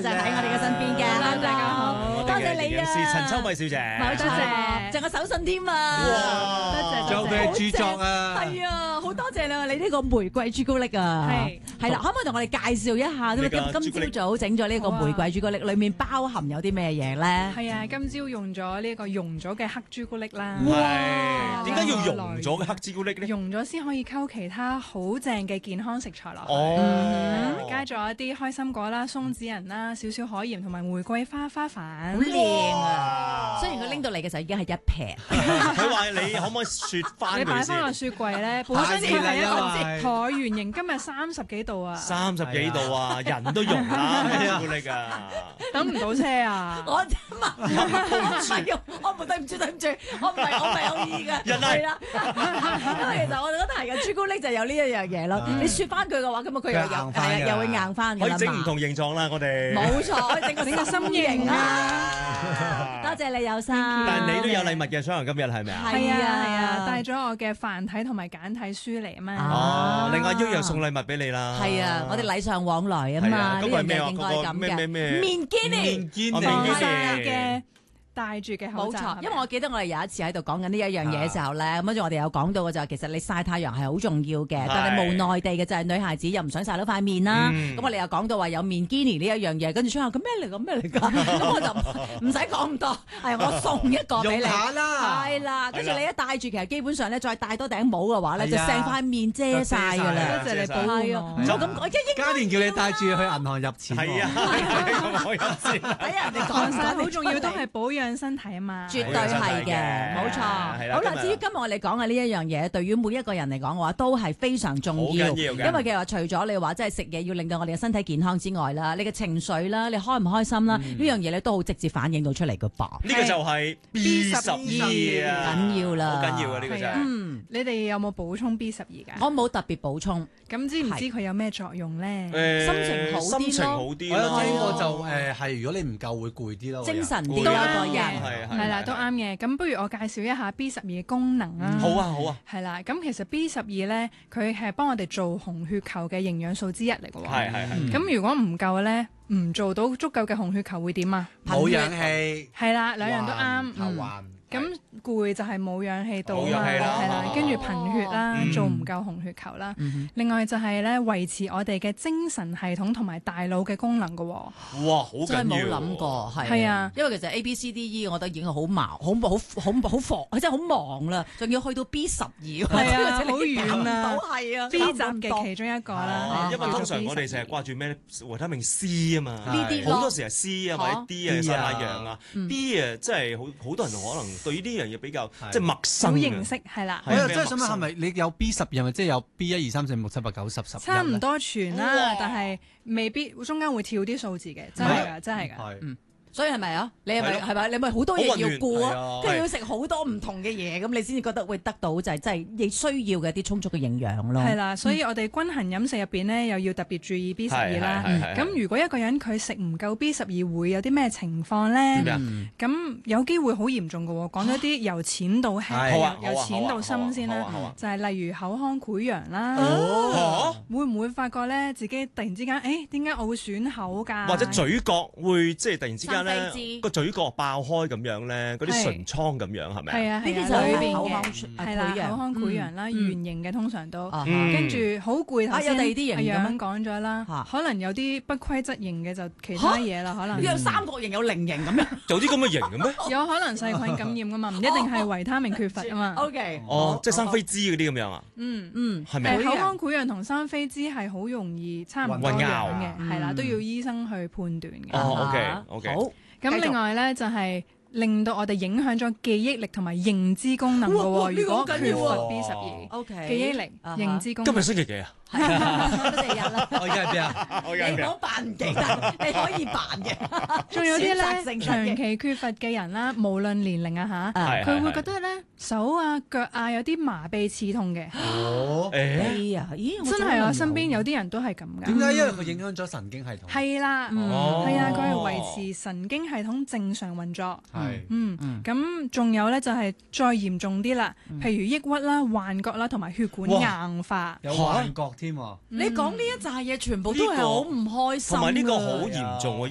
就喺我哋嘅身邊嘅。 Hello，大家好， 多謝你啊， 陳秋米小姐， 冇錯，仲有手信添啊！ 多謝， 仲有佢嘅著作啊， 係啊，好多謝你呢個玫瑰朱古力啊，係啦，可唔可以同我哋介紹一下？今朝早整咗呢個玫瑰朱古力，裡面包含有啲咩嘢咧？ 係啊，今朝用咗呢個溶咗嘅黑朱古力啦。 哇！點解要溶咗嘅黑朱古力咧？ 溶咗先可以溝其他好正嘅健康食材落去。加咗一啲開心果啦、松子仁啦、少少海鹽同埋玫瑰花粉。 好靚啊！雖然佢拎到嚟嘅時候已經係一撇， 佢話你可唔可以雪翻你擺佢先？ 翻個雪櫃咧，本身佢係一個橢圓形，今日30幾度啊 ！30幾度啊，人都溶啦，朱古力啊！ 等唔到車啊！ 我唔對唔住，我唔係有意嘅，係啦，因為其實我覺得係嘅，朱古力就有呢一樣嘢咯。你雪翻佢嘅話，咁啊佢又會硬翻嘅啦嘛。 可以整唔同形狀啦，我哋冇錯，可以整個心形啊！多謝你有心， 但係你都有禮物嘅，所以今日係咪啊？ 係啊，帶咗我嘅繁體同埋簡體書嚟啊嘛。 哦，另外又送禮物俾你啦。 係啊，我哋禮尚往來啊嘛。 咁係咩啊？ 應該咁嘅。 咩？ 面堅尼嘅。戴住嘅口罩， 冇錯，因為我記得我哋有一次喺度講緊呢一樣嘢嘅時候咧，咁跟住我哋有講到嘅就係其實你曬太陽係好重要嘅，但係無奈地嘅就係女孩子又唔想曬到塊面啦。咁我哋又講到話有面堅尼呢一樣嘢，跟住出下咁咩嚟㗎？咁我就唔使講咁多，係我送一個俾你，係啦。跟住你一戴住，其實基本上咧再戴多頂帽嘅話咧，就成塊面遮曬㗎啦。 多謝你保護我。 就咁講， 家年叫你帶住去銀行入錢， 係啊，我入錢。 睇人哋講晒好重要，都係保養身體啊嘛， 絕對係嘅，冇錯。好啦，至於今日我哋講嘅呢一樣嘢，對於每一個人嚟講嘅話，都係非常重要。因為其實除咗你話即係食嘢要令到我哋嘅身體健康之外啦，你嘅情緒啦，你開唔開心啦，呢樣嘢咧都好直接反映到出嚟嘅噃。 呢個就係 B12啊， 緊要啦， 好緊要啊！呢個真係。 你哋有冇補充 B12㗎？ 我冇特別補充。 咁知唔知佢有咩作用咧？ 心情好啲咯。 我有聽過就係如果你唔夠會攰啲咯， 精神啲咯個人。 係啦，都啱嘅。咁不如我介紹一下 B12嘅功能啦。 好啊。 係啦，咁其實 B12咧，佢係幫我哋做紅血球嘅營養素之一嚟嘅喎。 係。 咁如果唔夠咧，唔做到足夠嘅紅血球會點啊？ 冇氧氣。 係啦，兩樣都啱。 頭暈。 咁攰就係冇氧氣到啦， 係啦，跟住貧血啦，做唔夠紅血球啦。另外就係咧維持我哋嘅精神系統同埋大腦嘅功能嘅喎。 哇，好緊要！ 真係冇諗過， 係啊， 因為其實 ABCDE 我覺得已經好忙，好真係好忙啦，仲要去到 B12， 係啊，好遠啊， 係啊 ，B 集嘅其中一個啦。 因為通常我哋成日掛住咩維他命 C 啊嘛， 呢啲好多時係 C 啊或者 D 啊曬太陽啊，B 啊真係好多人可能對呢啲樣嘢比較即係陌生， 好認識係啦。 我又真係想問係咪你有 B12係咪即係有 B1、2、3、4、5、6、7、8、9、10 差唔多全啦，但係未必中間會跳啲數字嘅，真係㗎，真係㗎。 所以係咪啊？你係咪？你咪好多嘢要顧啊，跟住要食好多唔同嘅嘢，咁你先至覺得會得到就係真係你需要嘅啲充足嘅營養咯。 係啦，所以我哋均衡飲食入邊咧，又要特別注意 B12啦。咁如果一個人佢食唔夠 B12，會有啲咩情況咧？咁有機會好嚴重嘅喎。講咗啲由淺到輕，由淺到深先啦。就係例如口腔潰瘍啦。會唔會發覺咧自己突然之間，點解我會損口㗎？ 或者嘴角會即係突然之間個嘴角爆開咁樣咧，嗰啲唇瘡咁樣係咪？ 係啊， 呢啲就係口腔係啦，口腔潰瘍啦，圓形嘅通常都，跟住好攰。頭先有第二啲型咁樣講咗啦，可能有啲不規則型嘅就其他嘢啦，可能有三角形有菱形咁樣， 有啲咁嘅型嘅咩？ 有可能細菌感染噶嘛，唔一定係維他命缺乏啊嘛。 OK， 即係生飛滋嗰啲咁樣啊？係咪？ 口腔潰瘍同生飛滋係好容易差唔多樣嘅，係啦，都要醫生去判斷嘅。 OK， 好。 咁另外咧就係令到我哋影響咗記憶力同埋認知功能嘅喎。如果缺乏 B12，記憶力、認知功能。 今日星期幾啊？ 係星期日啦。 我而家喺邊啊？ 你唔好扮唔記得，你可以扮嘅。 仲有啲咧長期缺乏嘅人啦，無論年齡啊嚇，佢會覺得咧手啊腳啊有啲麻痹刺痛嘅。真係我身邊有啲人都係咁㗎。 點解？因為佢影響咗神經系統。 係啦，係啊，佢係維持神經系統正常運作。咁仲有咧就係再嚴重啲啦，譬如抑鬱啦、幻覺啦，同埋血管硬化。 有幻覺添喎！ 你講呢一紮嘢，全部都係好唔開心。 同埋呢個好嚴重喎。